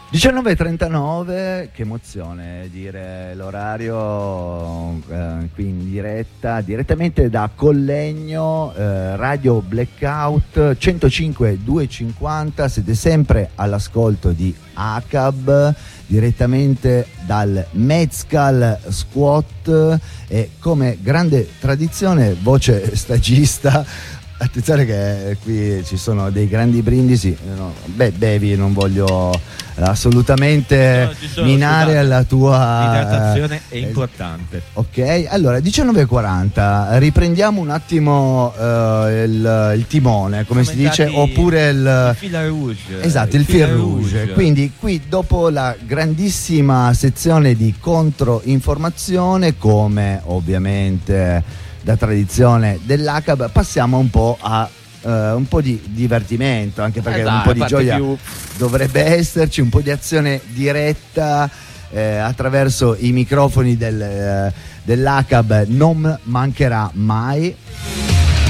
19:39, che emozione dire l'orario qui in diretta, direttamente da Collegno, Radio Blackout 105.250, siete sempre all'ascolto di ACAB, direttamente dal Mezcal Squat e come grande tradizione voce stagista. Attenzione che qui ci sono dei grandi brindisi, no, bevi, non voglio assolutamente minare la tua idratazione è importante. Ok, allora 19:40, riprendiamo un attimo il timone, come si dice, oppure il fil rouge. Esatto, il fil rouge. Quindi qui dopo la grandissima sezione di controinformazione, come ovviamente da tradizione dell'ACAB, passiamo un po' a un po' di divertimento, anche perché un po' di gioia dovrebbe esserci, un po' di azione diretta attraverso i microfoni dell'ACAB non mancherà mai.